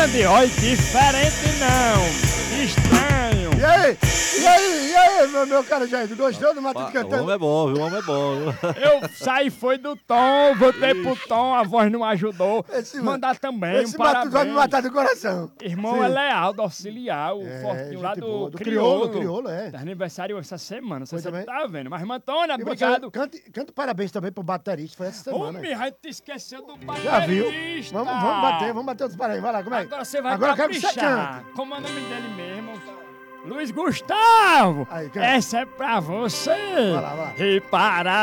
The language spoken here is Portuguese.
grande, olha, diferente não. Estranho. E aí, meu cara Jair, gostou do Matuto cantando? O homem é bom, viu? O homem é bom. Eu saí, foi do tom, voltei pro tom, a voz não ajudou. Esse Mandar também Esse um Matuto vai me parabéns. matar do coração. Irmão Sim. é leal, do auxiliar, o fortinho lá gente do boa, Criolo. Criolo, é. Tá aniversário essa semana, não sei se Foi você também? tá vendo. Mas, irmã Antônia, E você, obrigado. canta parabéns também pro baterista, foi essa semana. Homem, a gente esqueceu do baterista. Já viu? Vamos bater os parabéns, vai lá, como é? Agora você vai Agora eu quero que você caprichar. Como é o nome dele mesmo? Luiz Gustavo. Aí, canta. Essa é pra você. Vai lá. Reparar.